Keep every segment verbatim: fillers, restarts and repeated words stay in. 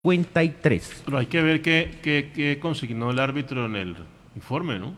cincuenta y tres. Pero hay que ver qué, qué, qué consignó el árbitro en el informe, ¿no?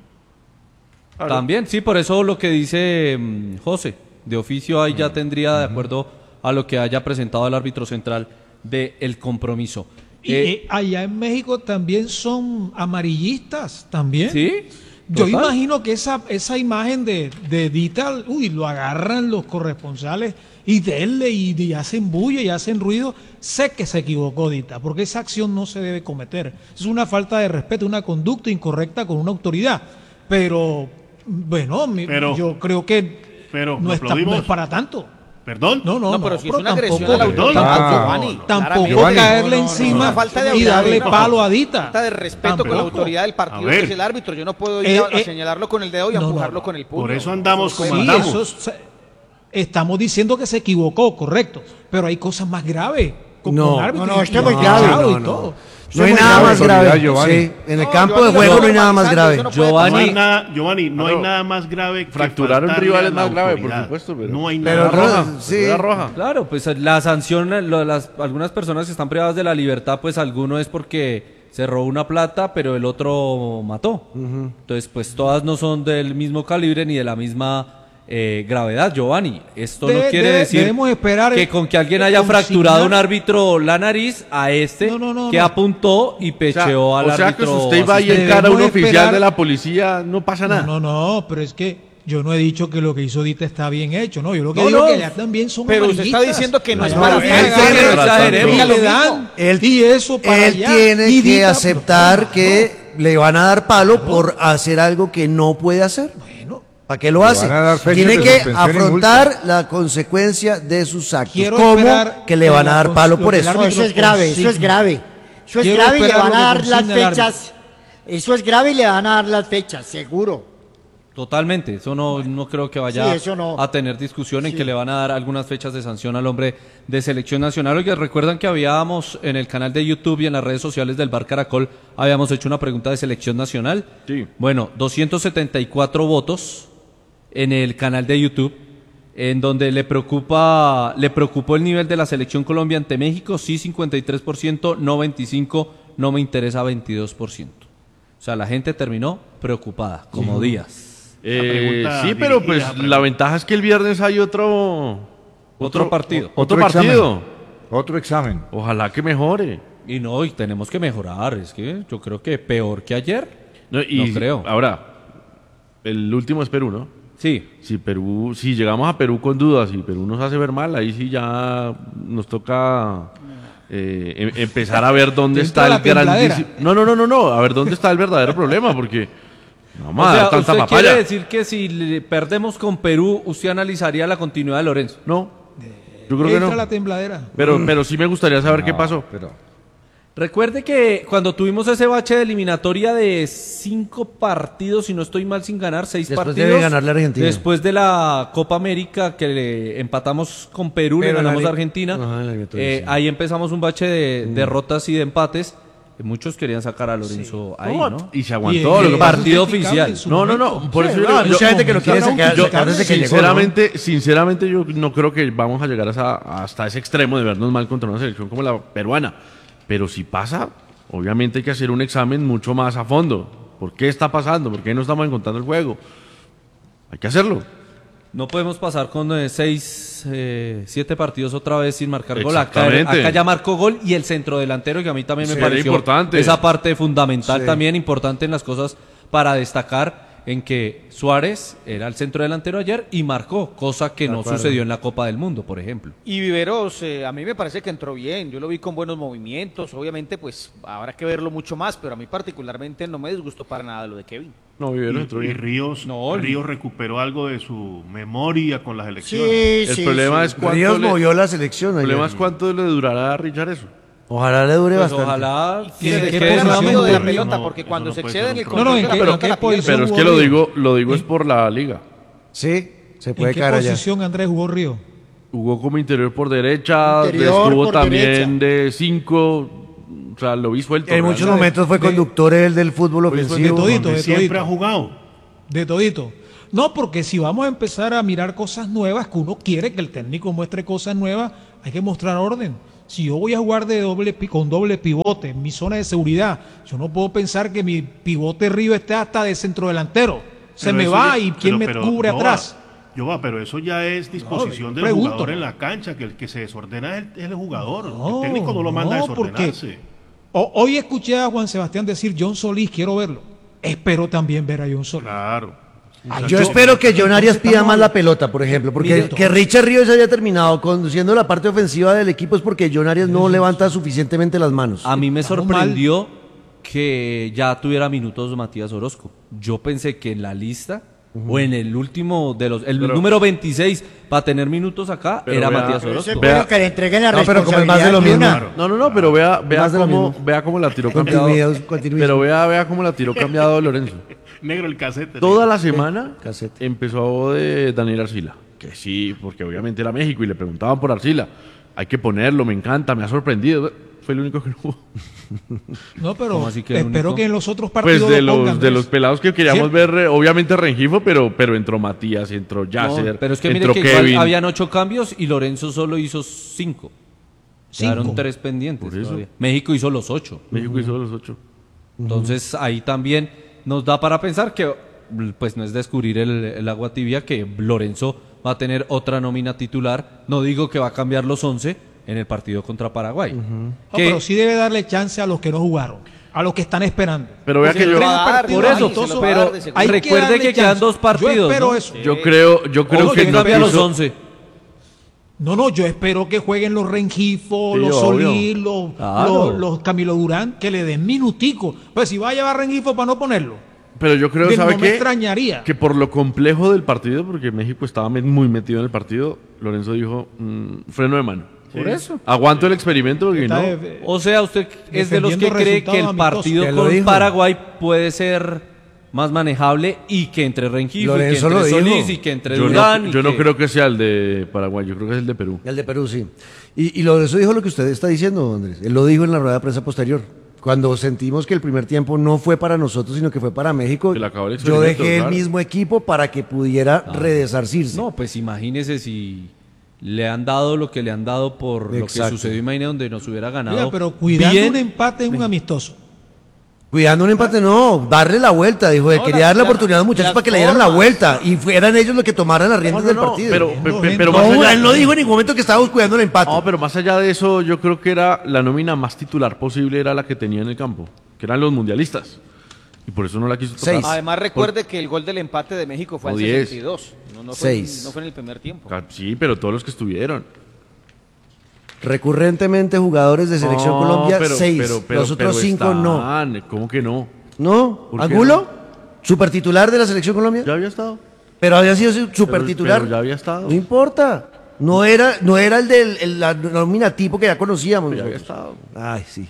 Claro. También, sí, por eso lo que dice um, José, de oficio ahí ya tendría, de acuerdo a lo que haya presentado el árbitro central del compromiso. Y Eh, eh, allá en México también son amarillistas, también. ¿Sí? Yo Total. imagino que esa, esa imagen de, de Dita, uy, lo agarran los corresponsales y denle y, y hacen bulla y hacen ruido. Sé que se equivocó Dita, porque esa acción no se debe cometer. Es una falta de respeto, una conducta incorrecta con una autoridad. Pero, bueno, mi- Pero- yo creo que pero no, ¿lo está, aplaudimos? no es para tanto. ¿Perdón? No, no, No, no, pero si es una tampoco- agresión a la Perdón. autoridad, Ah, Giovanni, Tampoco claramente. Giovanni. caerle No, no, no, encima una falta de y darle autoridad, palo a Dita. falta de respeto con la Tampoco. autoridad del partido A ver. que es el árbitro. Yo no puedo ir Eh, a, a eh, señalarlo con el dedo y a no, no, empujarlo no. con el puño. Por eso andamos Eso no como puede- Sí, andamos. eso es- se- estamos diciendo que se equivocó, correcto, pero hay cosas más graves. Con, No, con árbitros no, no, y- esto es y muy grave. manchado y No, no. todo. No hay Somos nada grave. más grave. Autoridad, Giovanni. Sí, en el No, campo Giovanni, de juego no, no hay nada más eso grave. no puede Giovanni- No hay pasar. nada, Giovanni, no hay Claro. nada más grave que Fracturar a un faltarle rival a es la más grave, por autoridad. supuesto, pero- No hay Pero nada no, más. roja, sí. primera roja. Claro, pues la sanción, lo- las, algunas personas que están privadas de la libertad, pues alguno es porque se robó una plata, pero el otro mató. Entonces, pues todas no son del mismo calibre ni de la misma eh, gravedad, Giovanni. Esto no Debe- quiere debe- decir debemos esperar que el- con que alguien el haya consignar- fracturado a un árbitro la nariz, a este No, no, no, que no. apuntó y O sea, pecheó al o sea que árbitro. si usted va y asistente. encara a un Debemos oficial esperar- de la policía, no pasa nada. No, no, no, pero es que yo no he dicho que lo que hizo Dita está bien hecho, no, yo lo que No, digo no. es que allá también son Pero usted está amarillistas. diciendo que no es No, para él tanto. tiene- no exageremos. Y le dan, Él, y eso para él allá. tiene Y que Dita- aceptar que le van a dar palo por hacer algo que no puede hacer. Bueno, ¿Para qué lo hace? van a dar fechas Tiene de que suspensión y afrontar la consecuencia de sus actos. Quiero ¿Cómo? esperar Que le van a que dar la palo cons- por lo que el eso. No, eso es grave, eso es grave. Eso es Quiero grave y le esperar van lo a que dar las consigna el fechas. Eso es grave y le van a dar las fechas, seguro. Totalmente, eso no, no creo que vaya Sí, eso no. a tener discusión en Sí. que le van a dar algunas fechas de sanción al hombre de selección nacional. Oye, recuerdan que habíamos en el canal de YouTube y en las redes sociales del Bar Caracol, habíamos hecho una pregunta de selección nacional. Sí. Bueno, doscientos setenta y cuatro votos en el canal de YouTube, en donde le preocupa, le preocupó el nivel de la selección Colombia ante México, sí cincuenta y tres por ciento, no veinticinco por ciento, no me interesa veintidós por ciento. O sea, la gente terminó preocupada, como Díaz. Eh, pregunta sí, pero dirigida, pues la pregunta. la ventaja es que el viernes hay otro... Otro partido. Otro, Otro partido. examen. Otro examen. Ojalá que mejore. Y no, y tenemos que mejorar, es que yo creo que peor que ayer. No, y No creo. Ahora, el último es Perú, ¿no? Sí, Si Perú, si llegamos a Perú con dudas y Perú nos hace ver mal, ahí sí ya nos toca eh, em- empezar a ver dónde Dentro está de la el grandísimo. tembladera. No, no, no, no, no, a ver dónde está el verdadero problema, porque no vamos o a sea, dar tanta usted papaya. quiere decir que si le perdemos con Perú, usted analizaría la continuidad de Lorenzo. No, yo creo que entra no. la tembladera. Pero, pero sí me gustaría saber qué No, pasó. Pero, Recuerde que cuando tuvimos ese bache de eliminatoria de cinco partidos, si no estoy mal, sin ganar, seis Después partidos. debe ganarle a Argentina. Después de la Copa América, que le empatamos con Perú, Pero le en la ganamos li- a Argentina. Ajá, en la eliminatoria, Eh, sí. ahí empezamos un bache de derrotas y de empates. Muchos querían sacar a Lorenzo ahí, No, ¿no? Y se Y- aguantó. y- lo que y- pasa- partido justificable oficial. en su No, no, momento. no. Por Sí, eso no, yo- hay yo- mucha gente que lo quiere Yo- sacar. yo- sacar desde que llegó, Sinceramente, sinceramente yo no creo que vamos a llegar a esa- hasta ese extremo de vernos mal contra una selección como la peruana. Pero si pasa, obviamente hay que hacer un examen mucho más a fondo. ¿Por qué está pasando? ¿Por qué no estamos encontrando el juego? Hay que hacerlo. No podemos pasar con eh, seis, eh, siete partidos otra vez sin marcar gol. Acá, Exactamente. acá ya marcó gol y el centro delantero, que a mí también me Sí, pareció era importante. esa parte fundamental Sí. también, importante en las cosas para destacar, en que Suárez era el centro delantero ayer y marcó, cosa que De no acuerdo. sucedió en la Copa del Mundo, por ejemplo. Y Viveros, eh, a mí me parece que entró bien, yo lo vi con buenos movimientos, obviamente pues habrá que verlo mucho más, pero a mí particularmente no me disgustó para nada lo de Kevin. No, Y, Viveros entró y bien. Ríos, No, Ríos recuperó algo de su memoria con las sí, elecciones. El sí, problema sí. es cuánto Ríos le, movió la selección el ayer. problema es cuánto le durará a Richard eso. Ojalá le dure Pues bastante. ojalá ¿Y que en se qué quede Queda posición rápido de la jugó? pelota, No, porque eso cuando no se puede excede ser en el un control problema. de la No, no, ¿en qué- pelota, en la qué pierde. posición? Pero es jugó que lo Ríos? digo, lo digo es ¿En- por la liga. Sí, se ¿En puede qué caer allá. posición Andrés jugó Río? Jugó como interior por derecha, Interior estuvo por también de cinco, o sea, lo vi suelto. En muchos realmente. momentos fue De- conductor él del fútbol de ofensivo. todito, Donde de siempre todito. ha jugado. De todito. No, porque si vamos a empezar a mirar cosas nuevas, que uno quiere que el técnico muestre cosas nuevas, hay que mostrar orden. si yo voy a jugar de doble pi- con doble pivote en mi zona de seguridad, yo no puedo pensar que mi pivote Río esté hasta de centro delantero. Se Pero me eso va ya- y quién pero- me pero, cubre Joa, atrás. Joa, pero eso ya es disposición No, del pregunto. jugador en la cancha, que el que se desordena es el, es el jugador. No, el técnico no lo manda no, a desordenarse. porque o- hoy escuché a Juan Sebastián decir John Solís, quiero verlo. Espero también ver a John Solís. Claro. Ah, Yo espero que John Arias pida estamos- más la pelota, por ejemplo, porque Mire, que Richard Ríos haya terminado conduciendo la parte ofensiva del equipo es porque John Arias no levanta suficientemente las manos. A mí me Estamos sorprendió que ya tuviera minutos Matías Orozco. Yo pensé que en la lista o en el último de los, el Pero- número veintiséis para tener minutos acá Pero era vea- Matías Pero eso es Orozco. Vea- bueno que le entreguen la No, pero como es más de lo responsabilidad mismo. de una. No, no, no, pero vea, vea Más de lo cómo, mismo. vea cómo la tiró cambiado. Continuidad, continuidad. Pero vea, vea cómo la tiró cambiado Lorenzo. Negro el casete. Toda la semana Casete. empezó de Daniel Arcila. Que sí, porque obviamente era México y le preguntaban por Arcila. Hay que ponerlo, me encanta, me ha sorprendido. Fue el único que no hubo. No, pero ¿Cómo así que el espero único? que en los otros partidos Pues de lo pongan, los, de ¿ves? los pelados que queríamos Sí. ver, eh, obviamente Rengifo, pero, pero entró Matías, entró No, Yasser, pero es que mire entró que igual Kevin. habían ocho cambios y Lorenzo solo hizo cinco. Cinco. Quedaron tres pendientes. Por eso. todavía. México hizo los ocho. México hizo los ocho. Entonces ahí también nos da para pensar que pues no es descubrir el, el agua tibia, que Lorenzo va a tener otra nómina titular. No digo que va a cambiar los once en el partido contra Paraguay. No, Que- pero sí debe darle chance a los que no jugaron, a los que están esperando. Pero vea que yo, va a dar, por Ay, eso, se lo va a pero dar de seguro. Hay recuerde darle que quedan chance. dos partidos. Yo espero ¿no? eso. yo creo, yo creo Ojo, que que no cambia los quiso- once. No, no, yo espero que jueguen los Rengifo, Sí, los obvio. Solís, los, Claro. los, los Camilo Durán, que le den minutico. Pues si va a llevar Rengifo para no ponerlo, Pero yo creo, que ¿sabe no me qué? extrañaría. Que por lo complejo del partido, porque México estaba me- muy metido en el partido, Lorenzo dijo, mm, freno de mano. Por eso. Aguanto el experimento porque Está no. de- O sea, usted es de los que Defendiendo cree que el resultados partido amistosos. Que lo con dijo. Paraguay puede ser más manejable y que entre Rengifo y que Lorenzo entre lo dijo. Solís y que entre Yo, Durán. no, y yo no que- creo que sea el de Paraguay, yo creo que es el de Perú. El de Perú, sí. Y, y Lorenzo dijo lo que usted está diciendo, Andrés. Él lo dijo en la rueda de prensa posterior. Cuando sentimos que el primer tiempo no fue para nosotros, sino que fue para México, Que le acabó el yo experimento, dejé claro. el mismo equipo para que pudiera redesarcirse. No, pues imagínese si le han dado lo que le han dado por lo que Exacto. sucedió, imagínese donde nos hubiera ganado. Oiga, pero cuidando bien. un empate en un amistoso. Cuidando un empate, no, darle la vuelta. Dijo, No, quería la- darle la la- oportunidad a los muchachos las para que le dieran la formas. vuelta. Y fueran ellos los que tomaran las riendas No, no, del no, partido. pero, Viendo pe- pe- gente. pero más no, allá, él no dijo en ningún momento que estábamos cuidando el empate. no, pero más allá de eso, yo creo que era la nómina más titular posible era la que tenía en el campo, que eran los mundialistas. Y por eso no la quiso tocar. Seis. Además, recuerde que el gol del empate de México fue O al diez. sesenta y dos. No, no, fue, en- Seis. no fue en el primer tiempo. Ca- Sí, pero todos los que estuvieron. Recurrentemente jugadores de Selección No, Colombia, pero- seis. pero- pero- Los otros pero cinco no. están, ¿Cómo que no? ¿No? ¿Por qué ¿Angulo? ¿Super titular de la Selección Colombia? Ya había estado. Pero había sido super Pero- titular. pero ya había estado. No importa. No era, no era el del el, la nómina tipo que ya conocíamos. Ya había nosotros. estado. Ay, sí.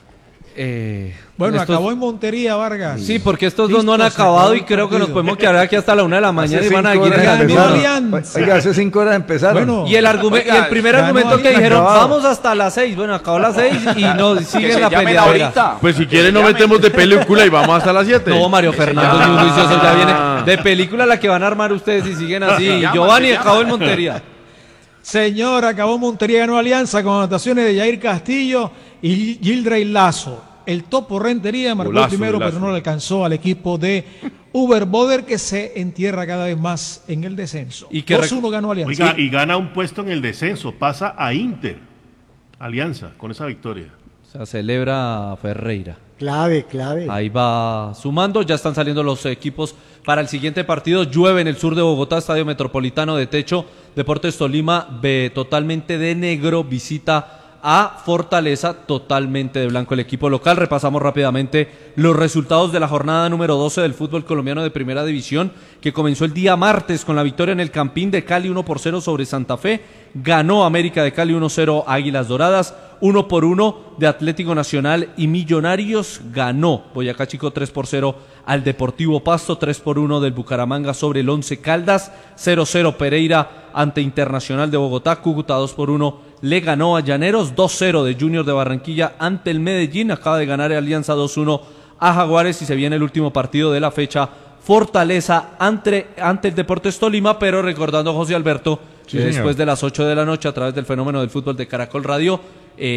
Eh, Bueno, estos- acabó en Montería, Vargas. Sí, porque estos dos no han Listo, se acabado acabó y el creo que nos partido. podemos quedar aquí hasta la una de la mañana y van a cinco seguir en horas la Ganó misma. Alianza. Oiga, hace cinco horas empezaron. Bueno, Y el, argume- y el primer ganó argumento que Alianza. dijeron, Acabado. vamos hasta las seis. Bueno, acabó las seis y no Que siguen se la llamen peleadera. ahorita. Pues si quieren no metemos de pelo y culo y vamos hasta las siete. No, Mario Fernando llama. es muy juicioso, ya viene Ah. de película la que van a armar ustedes si siguen así. Se llama, Giovanni se llama. acabó en Montería. señor, acabó Montería, ganó Alianza con anotaciones de Jair Castillo y Gildrey Lazo. El Topo Rentería marcó Golazo, el primero, golazo. pero no le alcanzó al equipo de Uber Boder, que se entierra cada vez más en el descenso. Y que dos uno ganó Alianza. Oiga, y gana un puesto en el descenso. Pasa a Inter. Alianza, con esa victoria. O sea, celebra Ferreira. Clave, clave. Ahí va sumando, ya están saliendo los equipos para el siguiente partido. Llueve en el sur de Bogotá, Estadio Metropolitano de techo. Deportes Tolima, ve totalmente de negro, visita a Fortaleza, totalmente de blanco el equipo local. Repasamos rápidamente los resultados de la jornada número doce del fútbol colombiano de Primera División, que comenzó el día martes con la victoria en el Campín de Cali uno por cero sobre Santa Fe. Ganó América de Cali uno cero Águilas Doradas, uno por uno de Atlético Nacional y Millonarios. Ganó Boyacá Chico tres por cero al Deportivo Pasto, tres por uno del Bucaramanga sobre el Once Caldas, cero cero Pereira ante Internacional de Bogotá, Cúcuta dos por uno le ganó a Llaneros, dos cero de Junior de Barranquilla ante el Medellín, acaba de ganar Alianza dos uno a Jaguares y se viene el último partido de la fecha, Fortaleza ante, ante el Deportes Tolima, pero recordando a José Alberto, Sí, que señor. después de las ocho de la noche a través del fenómeno del fútbol de Caracol Radio, eh,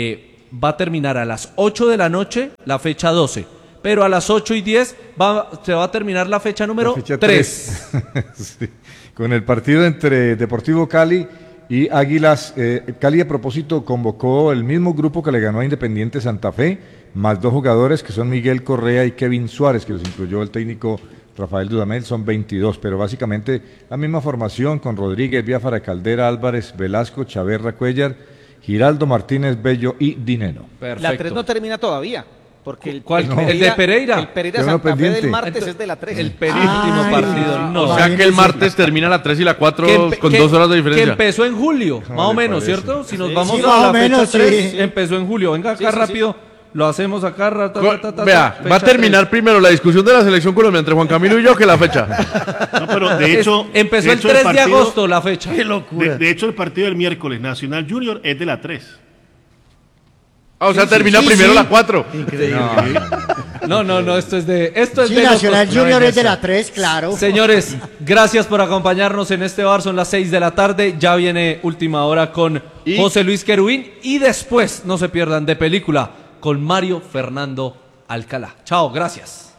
va a terminar a las ocho de la noche la fecha doce. Pero a las ocho y diez va, se va a terminar la fecha número La fecha tres. tres. Sí. Con el partido entre Deportivo Cali y Águilas. eh, Cali a propósito convocó el mismo grupo que le ganó a Independiente Santa Fe, más dos jugadores que son Miguel Correa y Kevin Suárez, que los incluyó el técnico Rafael Dudamel, son veintidós, pero básicamente la misma formación con Rodríguez, Biafara, Caldera, Álvarez, Velasco, Chaverra, Cuellar, Giraldo, Martínez, Bello y Dineno. Perfecto. La tres no termina todavía. Porque el, ¿Cuál? el ¿El de Pereira? El Pereira Quedó Santa Fe pendiente. del martes Entonces, es de la tres. El penúltimo Ay, partido, no. no. O sea que el martes termina la tres y la cuatro empe- con que- dos horas de diferencia. Que empezó en julio, más o le menos, parece? ¿cierto? Si nos Sí, vamos sí, a más la o menos, fecha tres, sí. sí. Empezó en julio. Venga acá Sí, sí, sí. rápido, lo hacemos acá. ra- ta, Co- ta, ta, ta, Vea, fecha va a terminar tres. primero la discusión de la selección colombiana entre Juan Camilo y yo que la fecha. No, pero de Es- hecho, empezó de el hecho, tres de partido- agosto la fecha. ¡Qué locura! De, de hecho, el partido del miércoles Nacional Junior es de la tres. Ah, o sea, Sí, termina sí, primero sí. la cuatro. No, no, no, esto es de esto es Sí, de locos. Nacional No, Junior no, es de no. la tres, claro. Señores, gracias por acompañarnos en este bar. Son las seis de la tarde. Ya viene Última Hora con Y- José Luis Querubín. Y después, no se pierdan, de película con Mario Fernando Alcalá. Chao, gracias.